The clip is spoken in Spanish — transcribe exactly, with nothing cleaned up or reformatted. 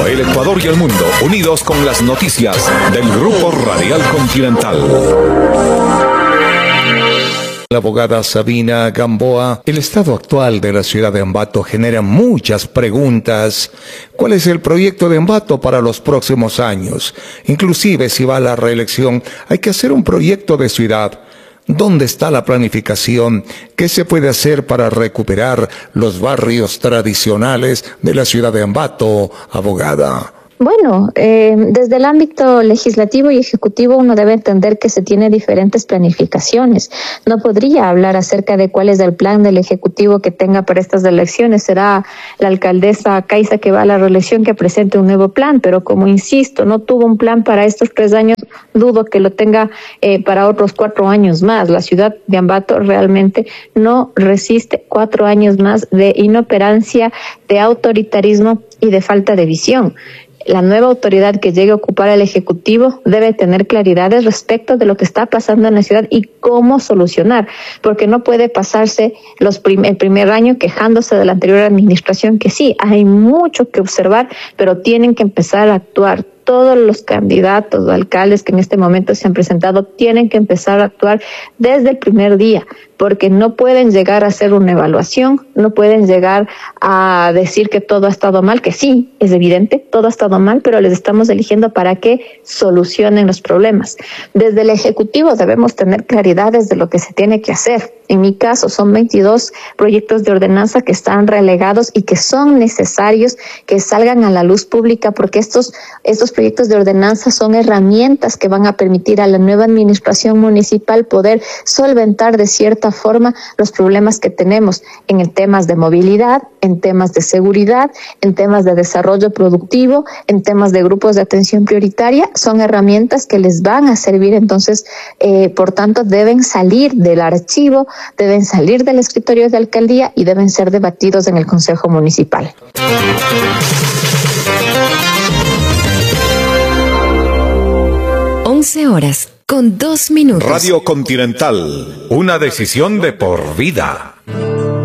el Ecuador y el mundo, unidos con las noticias del Grupo Radial Continental. La abogada Sabina Gamboa, el estado actual de la ciudad de Ambato genera muchas preguntas. ¿Cuál es el proyecto de Ambato para los próximos años? Inclusive si va a la reelección, hay que hacer un proyecto de ciudad. ¿Dónde está la planificación? ¿Qué se puede hacer para recuperar los barrios tradicionales de la ciudad de Ambato, abogada? Bueno, eh, desde el ámbito legislativo y ejecutivo uno debe entender que se tiene diferentes planificaciones. No podría hablar acerca de cuál es el plan del ejecutivo que tenga para estas elecciones. Será la alcaldesa Caiza, que va a la reelección, que presente un nuevo plan, pero como insisto, no tuvo un plan para estos tres años, dudo que lo tenga eh, para otros cuatro años más. La ciudad de Ambato realmente no resiste cuatro años más de inoperancia, de autoritarismo y de falta de visión. La nueva autoridad que llegue a ocupar el Ejecutivo debe tener claridades respecto de lo que está pasando en la ciudad y cómo solucionar, porque no puede pasarse los prim- el primer año quejándose de la anterior administración, que sí, hay mucho que observar, pero tienen que empezar a actuar. Todos los candidatos o alcaldes que en este momento se han presentado tienen que empezar a actuar desde el primer día, porque no pueden llegar a hacer una evaluación, no pueden llegar a decir que todo ha estado mal, que sí, es evidente, todo ha estado mal, pero les estamos eligiendo para que solucionen los problemas. Desde el Ejecutivo debemos tener claridades de lo que se tiene que hacer. En mi caso, son veintidós proyectos de ordenanza que están relegados y que son necesarios que salgan a la luz pública, porque estos, estos proyectos de ordenanza son herramientas que van a permitir a la nueva administración municipal poder solventar de cierta forma los problemas que tenemos en el temas de movilidad, en temas de seguridad, en temas de desarrollo productivo, en temas de grupos de atención prioritaria. Son herramientas que les van a servir, entonces, eh, por tanto, deben salir del archivo, deben salir del escritorio de alcaldía y deben ser debatidos en el Consejo Municipal. once horas con dos minutos. Radio Continental, una decisión de por vida.